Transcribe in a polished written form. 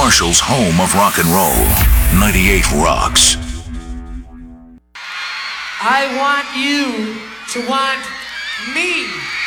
Marshall's home of rock and roll. 98 Rocks. I want you to want me.